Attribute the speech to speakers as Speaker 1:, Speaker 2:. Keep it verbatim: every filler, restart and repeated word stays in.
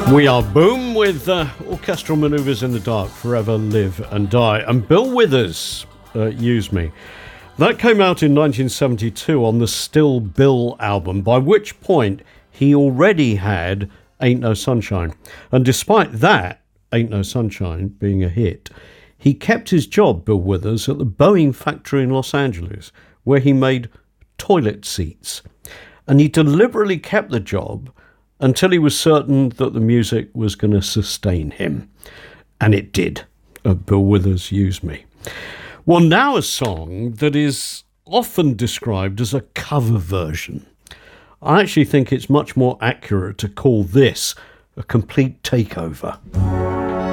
Speaker 1: We are Boom with uh, Orchestral Manoeuvres in the Dark, Forever Live and Die. And Bill Withers, uh, Use Me. That came out in nineteen seventy-two on the Still Bill album, by which point he already had Ain't No Sunshine. And despite that, Ain't No Sunshine being a hit, he kept his job, Bill Withers, at the Boeing factory in Los Angeles, where he made toilet seats. And he deliberately kept the job until he was certain that the music was going to sustain him. And it did. Uh, Bill Withers, Use Me. Well, now a song that is often described as a cover version. I actually think it's much more accurate to call this a complete takeover.